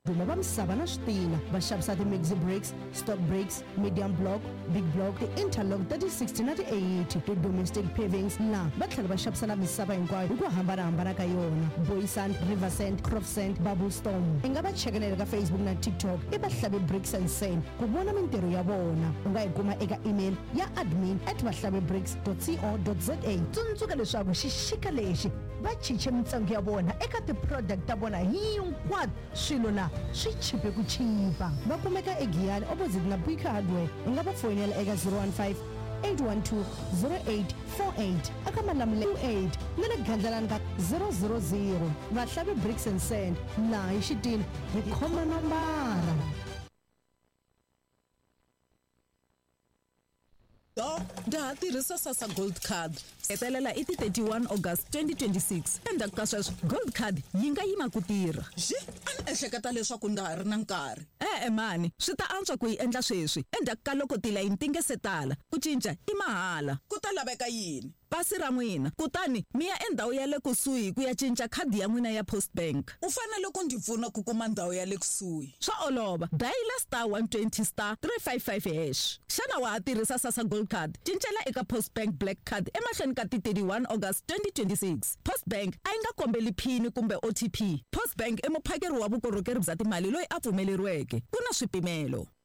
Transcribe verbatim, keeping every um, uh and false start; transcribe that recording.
duma va misava na switina va xavisa ti-Maxi Bricks, Stock Bricks, Medium Block, Big Block, ti-Interlock ta ti-sixty na ti-eighty, ti-Domestic Pavings laha va tlhela va xavisa na misava hinkwayo hi ku hambanahambana ka yona. Boysand, Riversand, Crofsand, Bubblestorm. I nga va chekelela ka Facebook na TikTok i Vahlavi Bricks and Sand ku vona mintirho ya vona. U nga yi kuma eka email ya admin at vahlavibricks dot co dot za. Tsundzuka leswaku xixika lexi va chiche mintsengo ya vona eka ti-product ta vona hinkwato swilo la swi chipe ku chipa. Va kumeka eGiyani opposite na Big Hardware. U nga va fonela eka zero one five eight one two zero eight four eight aka Malamulele two eight na le Gandlalani ka zero zero zero. Vahlavi Bricks and Sand laha hi xitini hi khoma nambara. Do da tirhisa Sasa Gold Card. Hetelela i ti thirty-one August twenty twenty-six. Endzhaku ka sweswo Gold Card yi nga yima ku tirha. Xi a ni ehleketa leswaku nga ha ri na nkarhi. E-e mani, swi ta antswa ku yi endla sweswi. Endzhaku ka loko tilayini ti nge se tala, ku cinca i mahala. Ku ta laveka yini? Pasi ra n'wina, kutani mi ya endhawu ya le kusuhi ku ya cinca khadi ya n'wina ya Post Bank. U fanele ku ndzi pfuna ku kuma ndhawu ya le kusuhi. Swa olova, dial star one twenty star three five five hash. Xana wa ha tirhisa Sasa Gold Card? Cincela eka Post Bank Black Card emahlweni ka ti thirty-one August twenty twenty-six. Post Bank a yi nga kombeli phini kumbe O T P. Post Bank i muphakeri wa vukorhokeri bya timali loyi a pfumeleriweke. Ku na swipimelo.